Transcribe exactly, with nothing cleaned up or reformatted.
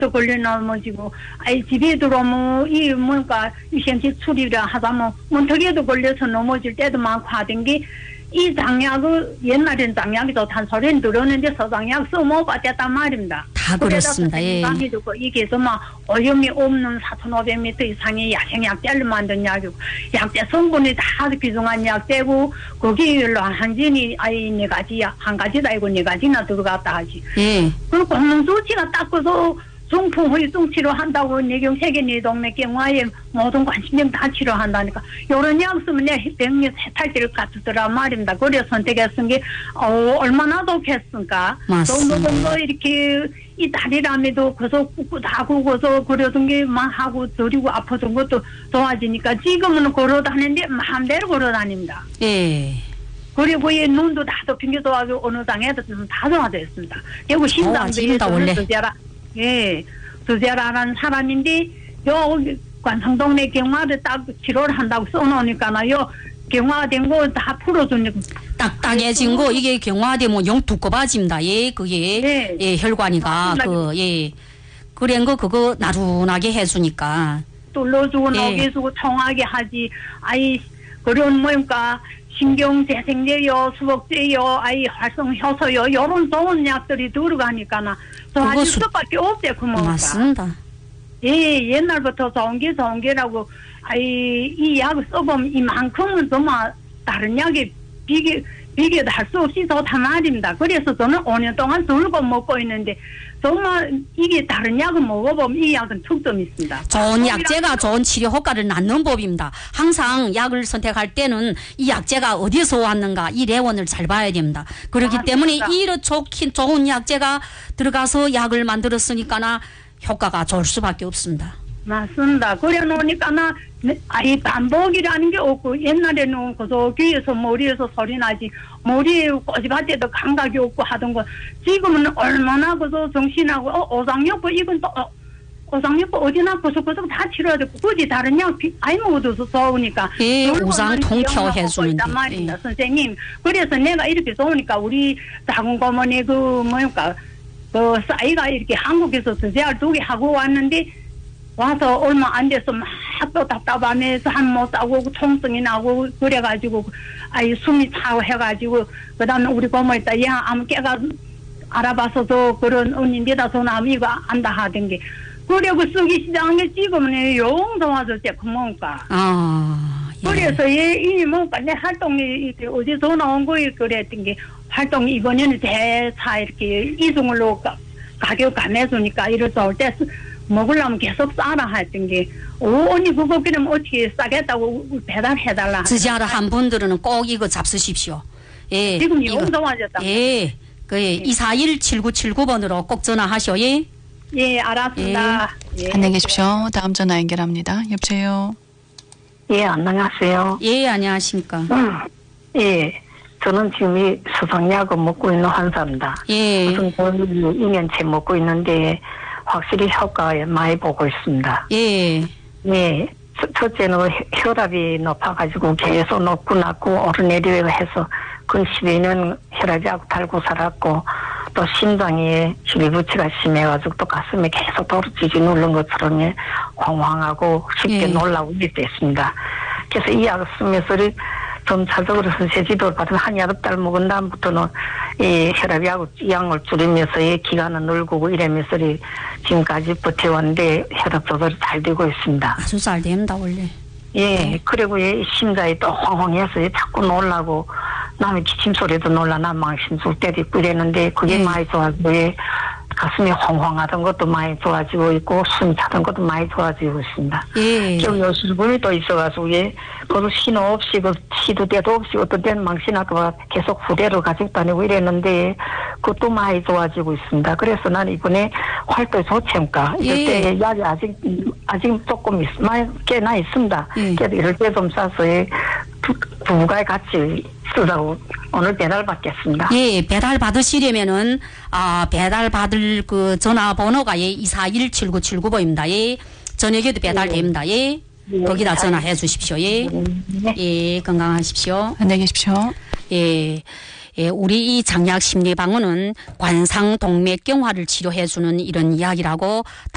또 걸려 넘어지고, 아이, 집에 들어오면, 이, 뭔가, 위생치 출입이라 하다면, 문턱에도 걸려서 넘어질 때도 많고 하던 게, 이 장약을, 옛날엔 장약이도 단소리는 들었는데, 서장약 써먹어봤단 말입니다. 다 그렇습니다. 예. 이게 정말 오염이 없는 사천오백 미터 이상의 야생약제를 만든 약이고, 약제 성분이 다 귀중한 약제고, 거기로 한진이, 아이, 네 가지, 한 가지도 아니고 네 가지나 들어갔다 하지. 예. 그리고 공농 수치가 닦아서 중풍 후유증 치료한다고 내경 세계 네 동네 경화에 모든 관심병 다 치료한다니까. 요런 약 쓰면 내 백미 세탈제를 갖추더라 말입니다. 그래서 선택했은 게, 어, 얼마나 좋겠습니까? 맞습니다. 정도 정도 이렇게 이 다리라면도 거서 꿋꿋하고 거서 그러던 게 막 하고 저리고 아프던 것도 좋아지니까 지금은 걸어 다니는데 마음대로 걸어 다닙니다. 예. 그리고 이 눈도 다 덮인 게 좋아지고 어느 당에도 다 좋아졌습니다. 그리고 신장도 원래. 저제라, 예, 저제라라는 사람인데 요 관성동네 경화를 딱 치료를 한다고 써놓으니까나 요 경화된 거 다 풀어주니까 딱딱해진 거 이게 경화되면 영 두꺼워집니다. 예, 그게 네. 예 혈관이가 그 예 그런 거 그거 나른하게 해주니까 뚫어주고 예. 녹여주고 청하게 하지. 아이 그런 뭐니까 신경 재생제요, 수복제요, 아이 활성 효소요 이런 좋은 약들이 들어가니까나 좋아질 수... 수밖에 없대 그 뭐니까. 맞습니다. 예, 옛날부터 좋은 게 좋은 게라고 아이 이 약을 써보면 이만큼은 정말 다른 약에 비교 비교도 할 수 없이 좋단 말입니다. 그래서 저는 오 년 동안 들고 먹고 있는데 정말 이게 다른 약을 먹어보면 이 약은 특점이 있습니다. 좋은 약제가 좋은 치료 효과를 낳는 법입니다. 항상 약을 선택할 때는 이 약제가 어디서 왔는가 이 내원을 잘 봐야 됩니다. 그렇기 아, 때문에 진짜. 이런 좋긴 좋은 약제가 들어가서 약을 만들었으니까나 효과가 좋을 수밖에 없습니다. 맞습니다. 그래 놓으니까 나 아이 반복이라는 게 없고 옛날에는 그저 귀에서 머리에서 소리 나지 머리에 꼬집할 때도 감각이 없고 하던 거 지금은 얼마나 그저 정신하고 어 오장육부 이건 또 어, 오장육부 어디나 구석구석 다 치료해야 되고 굳이 다른 약 아이 먹어도 좋으니까 예, 우상 통쾌 해주는데 말입니다. 예. 선생님 그래서 내가 이렇게 좋으니까 우리 작은 고모니 그 뭐니까 그 싸이가 이렇게 한국에서 저제를 두 개 하고 왔는데 와서 얼마 안 돼서 막 또 답답하면서 한모 싸고 총성이 나고 그래가지고 아이 숨이 차고 해가지고 그 다음에 우리 고모있다 야 아무 깨가 알아봐서도 그런 언니인데다 전화하면 이거 안다 하던 게 그리고 쓰기 시작한 게 지금은 영 좋아졌지 그만까 아, 예. 그래서 얘이 뭔가 내 활동이 이렇게 어디 전화 온 거에 그랬던 게 활동이 이번에는 대차 이렇게 이중으로 가격 감해주니까 이럴 좋을 때 먹으려면 계속 싸라 했던 게, 오, 언니 그거 그럼 어떻게 싸겠다고 배달해달라. 지자를 한 분들은 꼭 이거 잡수십시오. 예. 지금 영 좋아졌다. 예. 그, 예. 이사일 칠구칠구 번으로 꼭 전화하시오. 예. 예, 알았습니다. 예. 예. 안녕히 계십시오. 다음 전화 연결합니다. 여보세요. 예, 안녕하세요. 예, 안녕하십니까. 음, 예. 저는 지금 이 수성약을 먹고 있는 환자입니다. 예. 무슨 거의 이 년째 먹고 있는데, 확실히 효과 많이 보고 있습니다. 예. 네. 첫째는 혈압이 높아가지고 계속 높고 낮고 오르내리고 해서 근 십이 년 혈압약을 달고 살았고 또 심장에 실부치가 심해가지고 또 가슴에 계속 도루지지 누른 것처럼 황황하고 쉽게 예. 놀라고 있었습니다. 그래서 이 약을 쓰면서 점차적으로 선세지도를 받으면 한 여덟 달 먹은 다음부터는 이 혈압약을 양을 줄이면서 이 기간은 늘고 이러면서 지금까지 버텨왔는데 혈압 조절이 잘 되고 있습니다. 아주 잘 됩니다, 원래. 예, 그리고 이 심장이 또 황황해서 자꾸 놀라고 남의 기침 소리도 놀라 나 망신 줄 때도 있고 이랬는데 그게 예. 많이 좋아지고 예, 가슴이 황황하던 것도 많이 좋아지고 있고 숨이 차던 것도 많이 좋아지고 있습니다. 예. 지금 요술금이 또 있어가지고 예, 그것도 신호 없이 그 시도 때도 없이 어떤 때는 망신할까봐 계속 후대로 가지고 다니고 이랬는데 그것도 많이 좋아지고 있습니다. 그래서 나는 이번에 활동이 좋지않까 이럴 예. 때 약이 아직 아직 조금 있, 많이 꽤나 있습니다. 예. 그래도 이럴 때 좀 싸서 예, 두, 부부가 같이 쓰다고 오늘 배달 받겠습니다. 예, 배달 받으시려면은, 아, 배달 받을 그 전화번호가 예, 이사일 칠구칠구 번입니다. 예, 저녁에도 배달됩니다. 예, 예. 거기다 전화해 주십시오. 예, 네. 예, 건강하십시오. 안녕히 계십시오. 예. 예, 우리 이 장약 심리방어는 관상동맥경화를 치료해주는 이런 이야기라고